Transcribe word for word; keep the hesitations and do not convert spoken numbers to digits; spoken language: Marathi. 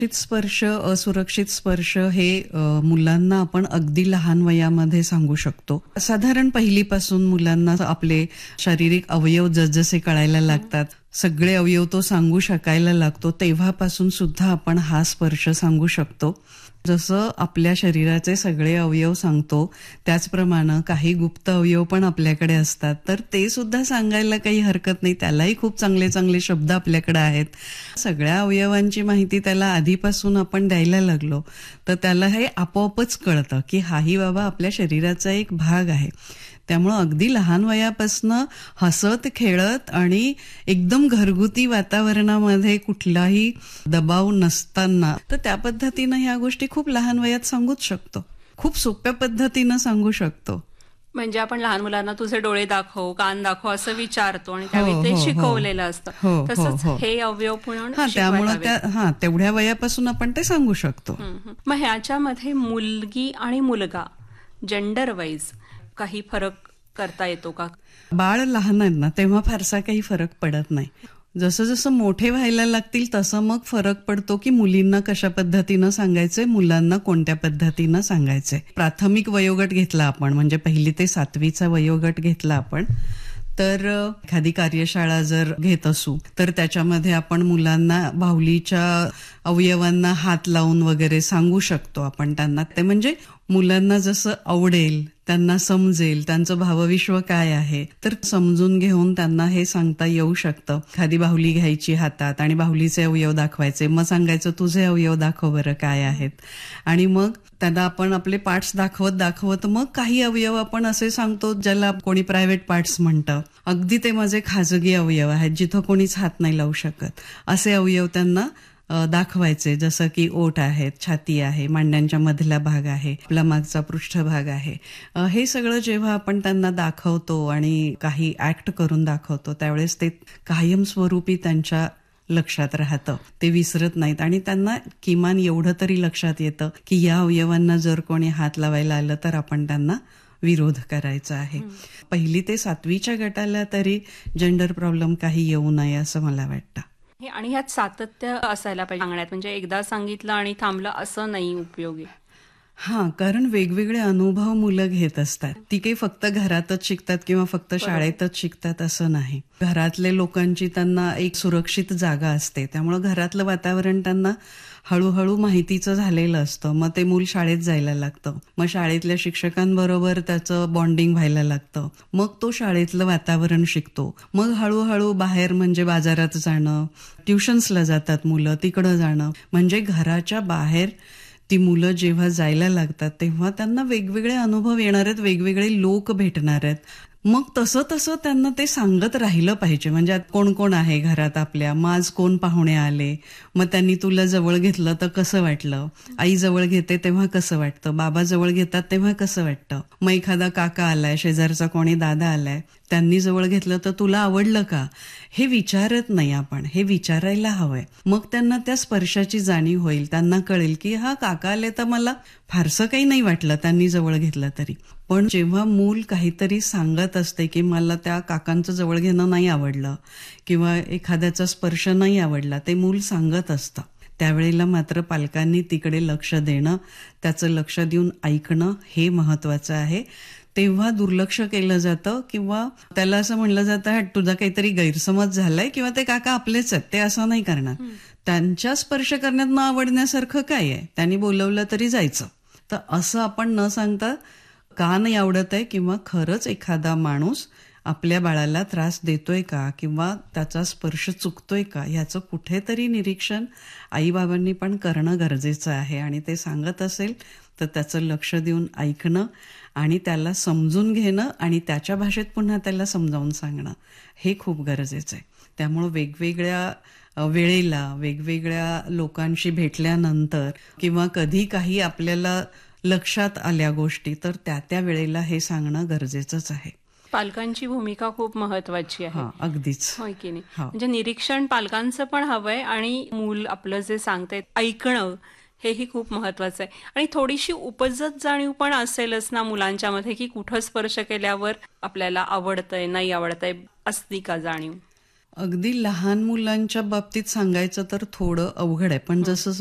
सुरक्षित स्पर्श, असुरक्षित स्पर्श हे अ, मुलांना आपण अगदी लहान वयामध्ये सांगू शकतो. साधारण पहिलीपासून मुलांना आपले शारीरिक अवयव जसजसे कळायला लागतात, सगळे अवयव तो सांगू शकायला लागतो, तेव्हापासून सुद्धा आपण हा स्पर्श सांगू शकतो. जसं आपल्या शरीराचे सगळे अवयव सांगतो त्याचप्रमाणे काही गुप्त अवयव पण आपल्याकडे असतात, तर ते सुद्धा सांगायला काही हरकत नाही. त्यालाही खूप चांगले चांगले शब्द आपल्याकडे आहेत. सगळ्या अवयवांची माहिती त्याला आधीपासून आपण द्यायला लागलो तर त्याला हे आपोआपच कळतं की हाही बाबा आपल्या शरीराचा एक भाग आहे. त्यामुळं अगदी लहान वयापासनं हसत खेळत आणि एकदम घरगुती वातावरणामध्ये कुठलाही दबाव नसताना तर त्या पद्धतीनं ह्या गोष्टी खूप लहान वयात सांगूच शकतो. खूप सोप्या पद्धतीनं सांगू शकतो. म्हणजे आपण लहान मुलांना तुझे डोळे दाखव, कान दाखव असं विचारतो आणि त्यावेळी ते शिकवलेलं असतं. तसंच हे अवयव पुन्हा त्यामुळे त्या हा तेवढ्या वयापासून आपण ते सांगू शकतो. मग ह्याच्यामध्ये मुलगी आणि मुलगा जेंडर वाईज काही फरक करता येतो का? बाळ लहान आहेत ना तेव्हा फारसा काही फरक पडत नाही. जसं जसं मोठे व्हायला लागतील तसं मग फरक पडतो की मुलींना कशा पद्धतीनं सांगायचंय, मुलांना कोणत्या पद्धतीनं सांगायचंय. प्राथमिक वयोगट घेतला आपण म्हणजे पहिली ते सातवीचा वयोगट घेतला आपण तर एखादी कार्यशाळा जर घेत असू तर त्याच्यामध्ये आपण मुलांना बाहुलीच्या अवयवांना हात लावून वगैरे सांगू शकतो आपण त्यांना. ते म्हणजे मुलांना जसं आवडेल, त्यांना समजेल, त्यांचं भावविश्व काय आहे तर समजून घेऊन त्यांना हे सांगता येऊ शकतं. एखादी बाहुली घ्यायची हातात आणि बाहुलीचे अवयव दाखवायचे, मग सांगायचं तुझे अवयव दाखव बरं काय आहेत. आणि मग त्यांना आपण आपले पार्ट्स दाखवत दाखवत मग काही अवयव आपण असे सांगतो ज्याला कोणी प्रायव्हेट पार्ट्स म्हणतं. अगदी ते माझे खाजगी अवयव आहेत जिथं कोणीच हात नाही लावू शकत असे अवयव त्यांना दाखवायचे. जसं की ओठ आहेत, छाती आहे, मांड्यांच्या मधला भाग आहे, आपला मागचा पृष्ठभाग आहे. हे सगळं जेव्हा आपण त्यांना दाखवतो आणि काही ऍक्ट करून दाखवतो त्यावेळेस ते कायमस्वरूपी त्यांच्या लक्षात राहतं, ते विसरत नाहीत. आणि त्यांना किमान एवढं तरी लक्षात येतं की या अवयवांना जर कोणी हात लावायला आलं तर आपण त्यांना विरोध करायचा आहे. पहिली ते सातवीच्या गटाला तरी जेंडर प्रॉब्लेम काही येऊ नये असं मला वाटतं. आणि ह्यात सातत्य असायला पाहिजे सांगण्यात, म्हणजे एकदा सांगितलं आणि थांबलं असं नाही उपयोगी. हा, कारण वेगवेगळे अनुभव मुलं घेत असतात. ती काही फक्त घरातच शिकतात किंवा फक्त शाळेतच शिकतात असं नाही. घरातले लोकांची त्यांना एक सुरक्षित जागा असते, त्यामुळं घरातलं वातावरण त्यांना हळूहळू माहितीचं झालेलं असतं. मग ते मूल शाळेत जायला लागतं, मग शाळेतल्या शिक्षकांबरोबर त्याचं बॉन्डिंग व्हायला लागतं, मग तो शाळेतलं वातावरण शिकतो. मग हळूहळू बाहेर म्हणजे बाजारात जाणं, ट्युशन्सला जातात मुलं, तिकडं जाणं. म्हणजे घराच्या बाहेर ती मुलं जेव्हा जायला लागतात तेव्हा त्यांना वेगवेगळे अनुभव येणार आहेत, वेगवेगळे लोक भेटणार आहेत. मग तसं तसं त्यांना ते सांगत राहिलं पाहिजे. म्हणजे कोण कोण आहे घरात आपल्या, मग आज कोण पाहुणे आले, मग त्यांनी तुला जवळ घेतलं तर कसं वाटलं, आई जवळ घेते तेव्हा कसं वाटतं, बाबा जवळ घेतात तेव्हा कसं वाटतं, मग एखादा काका आलाय, शेजारचा कोणी दादा आलाय, त्यांनी जवळ घेतलं तर तुला आवडलं का, हे विचारत नाही आपण, हे विचारायला हवंय. मग त्यांना त्या स्पर्शाची जाणीव होईल. त्यांना कळेल की हा काका आले तर मला फारसं काही नाही वाटलं त्यांनी जवळ घेतलं तरी. पण जेव्हा मूल काहीतरी सांगत असते की मला त्या काकांचं जवळ घेणं नाही आवडलं किंवा एखाद्याचा स्पर्श नाही आवडला, ते मूल सांगत असतं, त्यावेळेला मात्र पालकांनी तिकडे लक्ष देणं, त्याचं लक्ष देऊन ऐकणं हे महत्वाचं आहे. तेव्हा दुर्लक्ष केलं जातं किंवा त्याला असं म्हणलं जातं तुझा काहीतरी गैरसमज झालाय किंवा ते काका आपलेच आहेत, ते असं नाही करणार. त्यांच्या स्पर्श करण्यात न आवडण्यासारखं काय आहे, त्यांनी बोलवलं तरी जायचं. तर असं आपण न सांगता का नाही आवडत आहे किंवा खरंच एखादा माणूस आपल्या बाळाला त्रास देतोय का किंवा त्याचा स्पर्श चुकतोय का ह्याचं कुठेतरी निरीक्षण आईबाबांनी पण करणं गरजेचं आहे. आणि ते सांगत असेल तर त्याचं लक्ष देऊन ऐकणं आणि त्याला समजून घेणं आणि त्याच्या भाषेत पुन्हा त्याला समजावून सांगणं हे खूप गरजेचं आहे. त्यामुळं वेगवेगळ्या वेळेला वेगवेगळ्या लोकांशी भेटल्यानंतर किंवा कधी काही आपल्याला लक्षात आल्या गोष्टी तर त्या त्या वेळेला हे सांगणं गरजेचंच आहे. पालकांची भूमिका खूप महत्वाची आहे. अगदीच, होय की नाही. म्हणजे निरीक्षण पालकांचं पण हवंय आणि मूल आपलं जे सांगतंय ऐकणं हेही खूप महत्वाचं आहे. आणि थोडीशी उपजत जाणीव पण असेलच ना मुलांच्या मध्ये की कुठं स्पर्श केल्यावर आपल्याला आवडतंय नाही आवडतंय, असती का जाणीव? अगदी लहान मुलांच्या बाबतीत सांगायचं तर थोडं अवघड आहे, पण जसं